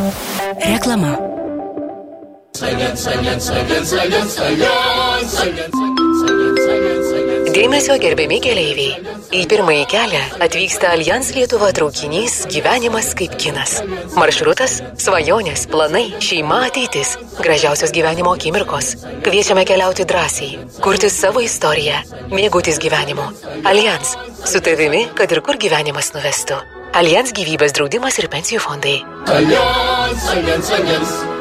Reklama. Dėmesio gerbiami keleiviai. Į pirmąjį kelią atvyksta Allianz Lietuva traukinys Gyvenimas kaip kinas. Maršrutas – svajonės, planai, šeima, ateitis, gražiausios gyvenimo akimirkos. Kviečiame keliauti drąsiai, kurti savo istoriją, mėgautis gyvenimu. Allianz – su tavimi, kad ir kur gyvenimas nuvestų. Allianz gyvybės draudimas ir pensijų fondai. Allianz.